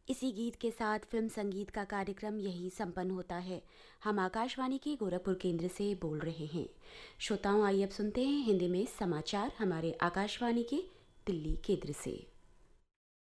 इसी गीत के साथ फिल्म संगीत का कार्यक्रम यही संपन्न होता है। हम आकाशवाणी के गोरखपुर केंद्र से बोल रहे हैं। श्रोताओं, आइए अब सुनते हैं हिंदी में समाचार हमारे आकाशवाणी के दिल्ली केंद्र से।